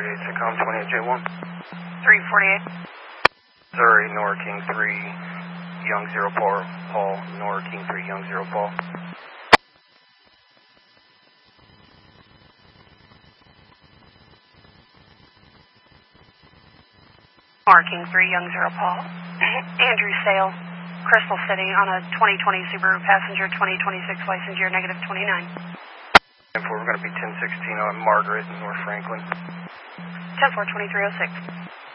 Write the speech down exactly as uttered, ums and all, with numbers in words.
forty-eight, Sitcom twenty-eight J one. three forty-eight. Missouri, Nora King three, Young zero Paul, Paul, Nora King three, Young zero Paul. Nora King three, Young zero Paul. Andrew Sale, Crystal City on a twenty twenty Subaru passenger, twenty twenty-six license year, negative twenty-nine. And four, we're going to be ten sixteen on Margaret in North Franklin. ten four, twenty-three oh six.